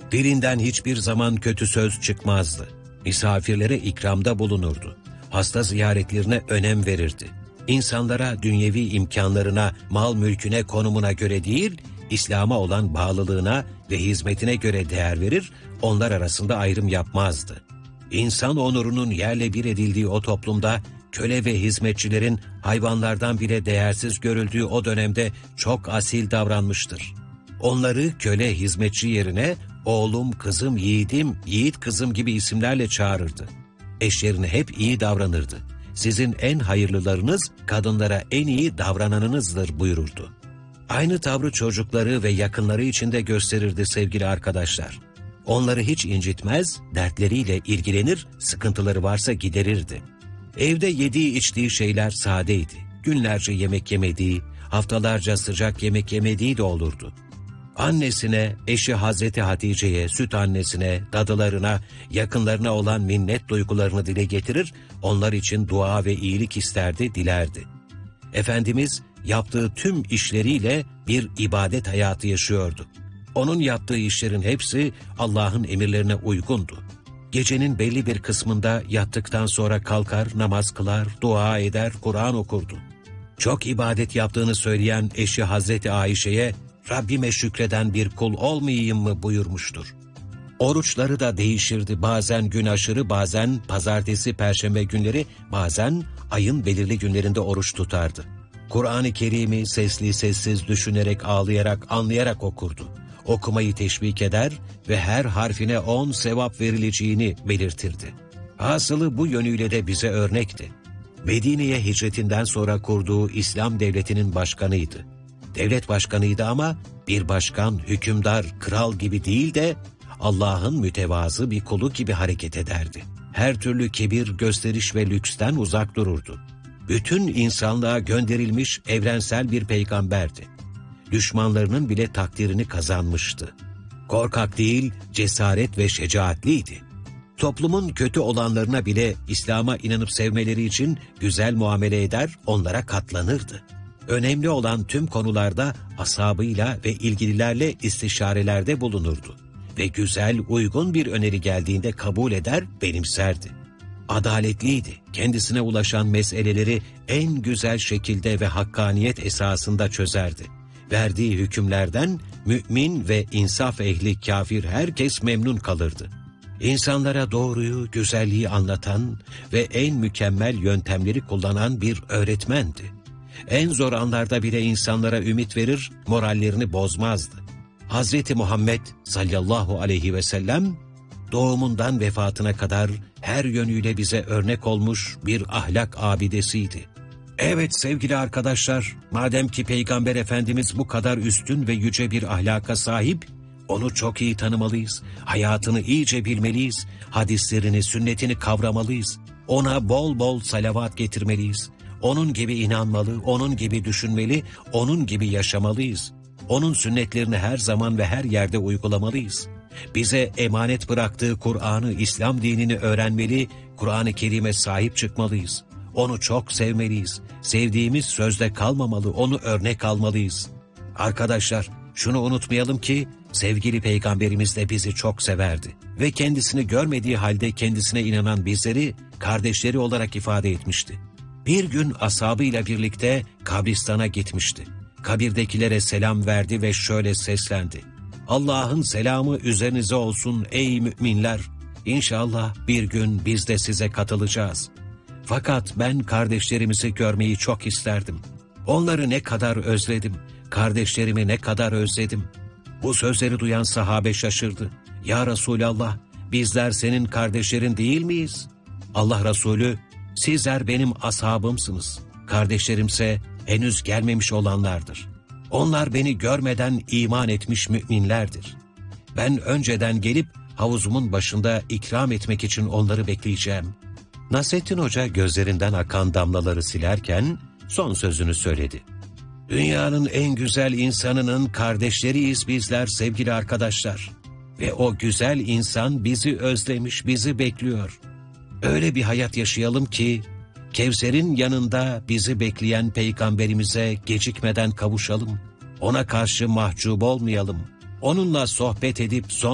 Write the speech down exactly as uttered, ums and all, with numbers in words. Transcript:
Dilinden hiçbir zaman kötü söz çıkmazdı. Misafirlere ikramda bulunurdu. Hasta ziyaretlerine önem verirdi. İnsanlara dünyevi imkanlarına, mal mülküne, konumuna göre değil, İslam'a olan bağlılığına ve hizmetine göre değer verir, onlar arasında ayrım yapmazdı. İnsan onurunun yerle bir edildiği o toplumda, köle ve hizmetçilerin hayvanlardan bile değersiz görüldüğü o dönemde çok asil davranmıştır. Onları köle hizmetçi yerine oğlum, kızım, yiğidim, yiğit kızım gibi isimlerle çağırırdı. Eşlerine hep iyi davranırdı. Sizin en hayırlılarınız kadınlara en iyi davrananınızdır buyururdu. Aynı tavrı çocukları ve yakınları için de gösterirdi sevgili arkadaşlar. Onları hiç incitmez, dertleriyle ilgilenir, sıkıntıları varsa giderirdi. Evde yediği içtiği şeyler sadeydi. Günlerce yemek yemediği, haftalarca sıcak yemek yemediği de olurdu. Annesine, eşi Hazreti Hatice'ye, süt annesine, dadılarına, yakınlarına olan minnet duygularını dile getirir, onlar için dua ve iyilik isterdi, dilerdi. Efendimiz yaptığı tüm işleriyle bir ibadet hayatı yaşıyordu. Onun yaptığı işlerin hepsi Allah'ın emirlerine uygundu. Gecenin belli bir kısmında yattıktan sonra kalkar, namaz kılar, dua eder, Kur'an okurdu. Çok ibadet yaptığını söyleyen eşi Hazreti Ayşe'ye, Rabbime şükreden bir kul olmayayım mı buyurmuştur. Oruçları da değişirdi, bazen gün aşırı, bazen pazartesi, perşembe günleri, bazen ayın belirli günlerinde oruç tutardı. Kur'an-ı Kerim'i sesli sessiz düşünerek, ağlayarak, anlayarak okurdu. Okumayı teşvik eder ve her harfine on sevap verileceğini belirtirdi. Hasılı bu yönüyle de bize örnekti. Medine'ye hicretinden sonra kurduğu İslam devletinin başkanıydı. Devlet başkanıydı ama bir başkan, hükümdar, kral gibi değil de Allah'ın mütevazı bir kulu gibi hareket ederdi. Her türlü kibir, gösteriş ve lüksten uzak dururdu. Bütün insanlığa gönderilmiş evrensel bir peygamberdi. Düşmanlarının bile takdirini kazanmıştı. Korkak değil, cesaret ve şecaatliydi. Toplumun kötü olanlarına bile İslam'a inanıp sevmeleri için güzel muamele eder, onlara katlanırdı. Önemli olan tüm konularda ashabıyla ve ilgililerle istişarelerde bulunurdu. Ve güzel, uygun bir öneri geldiğinde kabul eder, benimserdi. Adaletliydi, kendisine ulaşan meseleleri en güzel şekilde ve hakkaniyet esasında çözerdi. Verdiği hükümlerden mümin ve insaf ehli kafir herkes memnun kalırdı. İnsanlara doğruyu, güzelliği anlatan ve en mükemmel yöntemleri kullanan bir öğretmendi. En zor anlarda bile insanlara ümit verir, morallerini bozmazdı. Hazreti Muhammed sallallahu aleyhi ve sellem, doğumundan vefatına kadar her yönüyle bize örnek olmuş bir ahlak abidesiydi. Evet sevgili arkadaşlar, madem ki Peygamber Efendimiz bu kadar üstün ve yüce bir ahlaka sahip, onu çok iyi tanımalıyız, hayatını iyice bilmeliyiz, hadislerini, sünnetini kavramalıyız, ona bol bol salavat getirmeliyiz. Onun gibi inanmalı, onun gibi düşünmeli, onun gibi yaşamalıyız. Onun sünnetlerini her zaman ve her yerde uygulamalıyız. Bize emanet bıraktığı Kur'an'ı, İslam dinini öğrenmeli, Kur'an-ı Kerim'e sahip çıkmalıyız. Onu çok sevmeliyiz. Sevdiğimiz sözde kalmamalı, onu örnek almalıyız. Arkadaşlar, şunu unutmayalım ki, sevgili Peygamberimiz de bizi çok severdi. Ve kendisini görmediği halde kendisine inanan bizleri kardeşleri olarak ifade etmişti. Bir gün ashabıyla birlikte kabristana gitmişti. Kabirdekilere selam verdi ve şöyle seslendi. Allah'ın selamı üzerinize olsun ey müminler. İnşallah bir gün biz de size katılacağız. Fakat ben kardeşlerimizi görmeyi çok isterdim. Onları ne kadar özledim, kardeşlerimi ne kadar özledim. Bu sözleri duyan sahabe şaşırdı. Ya Resulallah, bizler senin kardeşlerin değil miyiz? Allah Resulü, sizler benim ashabımsınız. Kardeşlerimse henüz gelmemiş olanlardır. Onlar beni görmeden iman etmiş müminlerdir. Ben önceden gelip havuzumun başında ikram etmek için onları bekleyeceğim. Nasrettin Hoca gözlerinden akan damlaları silerken son sözünü söyledi. Dünyanın en güzel insanının kardeşleriyiz bizler sevgili arkadaşlar. Ve o güzel insan bizi özlemiş, bizi bekliyor. Öyle bir hayat yaşayalım ki Kevser'in yanında bizi bekleyen peygamberimize gecikmeden kavuşalım. Ona karşı mahcup olmayalım. Onunla sohbet edip son